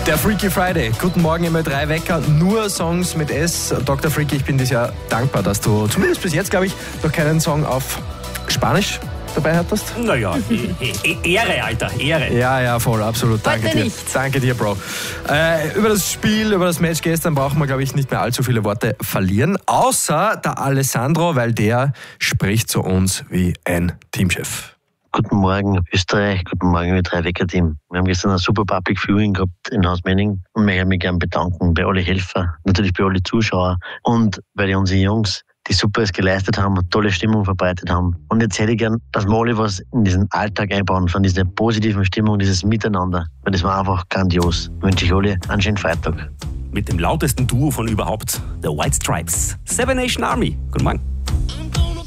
Der Freaky Friday. Guten Morgen, immer 3 Wecker. Nur Songs mit S. Dr. Freaky, ich bin dir sehr dankbar, dass du zumindest bis jetzt, glaube ich, noch keinen Song auf Spanisch dabei hattest. Naja, Ehre, Alter, Ehre. Ja, voll, absolut. Danke Heute dir. nicht. Danke dir, Bro. Über das Spiel, über das Match gestern brauchen wir, glaube ich, nicht mehr allzu viele Worte verlieren. Außer der Alessandro, weil der spricht zu uns wie ein Teamchef. Guten Morgen, Österreich. Guten Morgen, wir 3-Wecker-Team. Wir haben gestern ein super Public Viewing gehabt in Haus Menning und ich möchte mich gerne bedanken bei allen Helfern, natürlich bei allen Zuschauern und bei unseren Jungs, die Superes geleistet haben und tolle Stimmung verbreitet haben. Und jetzt hätte ich gern, dass wir alle was in diesen Alltag einbauen, von dieser positiven Stimmung, dieses Miteinander. Weil das war einfach grandios. Ich wünsche ich alle einen schönen Freitag. Mit dem lautesten Duo von überhaupt, The White Stripes. Seven Nation Army. Guten Morgen.